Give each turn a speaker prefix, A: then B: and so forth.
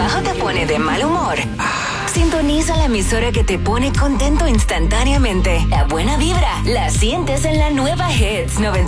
A: trabajo te pone de mal humor, sintoniza la emisora que te pone contento instantáneamente. La buena vibra la sientes en la nueva Hits 92.